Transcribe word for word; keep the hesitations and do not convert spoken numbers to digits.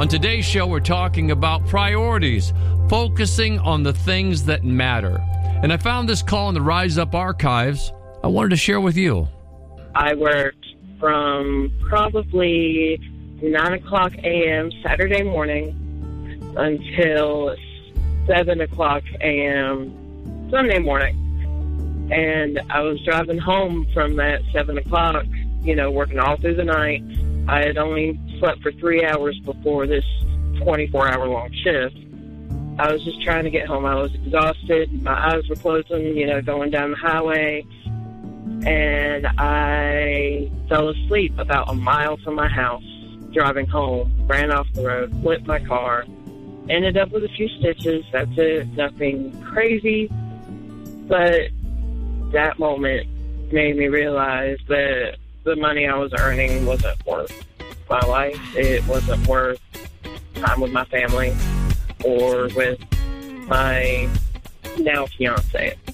On today's show, we're talking about priorities, focusing on the things that matter. And I found this call in the Rise Up archives I wanted to share with you. I worked from probably nine o'clock a.m. Saturday morning until seven o'clock a.m. Sunday morning. And I was driving home from that seven o'clock, you know, working all through the night. I had only slept for three hours before this twenty-four hour long shift. I was just trying to get home. I was exhausted. My eyes were closing, you know, going down the highway. And I fell asleep about a mile from my house, driving home, ran off the road, flipped my car, ended up with a few stitches. That's it. Nothing crazy. But that moment made me realize that the money I was earning wasn't worth my life. It wasn't worth time with my family or with my now fiance.